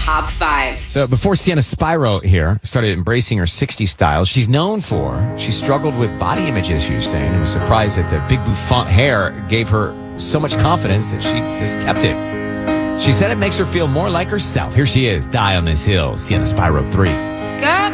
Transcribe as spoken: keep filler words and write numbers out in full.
top five. So before Sienna Spyro here started embracing her sixties style, she's known for, she struggled with body image issues, saying, and was surprised that the big bouffant hair gave her so much confidence that she just kept it. She said it makes her feel more like herself. Here she is, Die on This Hill, Sienna Spyro three. Good.